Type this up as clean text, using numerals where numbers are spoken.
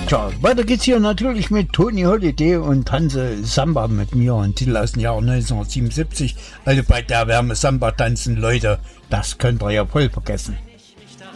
Tja, weiter geht's hier natürlich mit Tony Holiday und tanze Samba mit mir. Ein Titel aus dem Jahr 1977. Also bei der Wärme Samba tanzen, Leute, das könnt ihr ja voll vergessen.